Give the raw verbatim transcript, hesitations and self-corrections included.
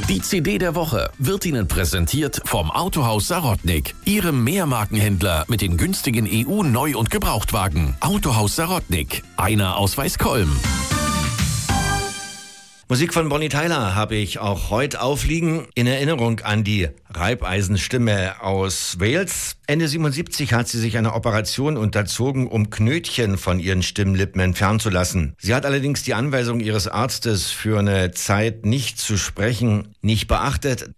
Die C D der Woche wird Ihnen präsentiert vom Autohaus Sarotnik, Ihrem Mehrmarkenhändler mit den günstigen E U-Neu- und Gebrauchtwagen. Autohaus Sarotnik, einer aus Weißkolm. Musik von Bonnie Tyler habe ich auch heute aufliegen, in Erinnerung an die Reibeisenstimme aus Wales. Ende siebenundsiebzig hat sie sich einer Operation unterzogen, um Knötchen von ihren Stimmlippen entfernen zu lassen. Sie hat allerdings die Anweisung ihres Arztes, für eine Zeit nicht zu sprechen, nicht beachtet.